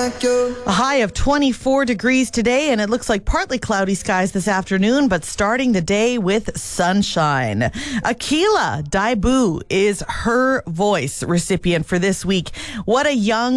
like you. A high of 24 degrees today, and it looks like partly cloudy skies this afternoon, but starting the day with sunshine. Akila Daibu is her voice recipient for this week. What a young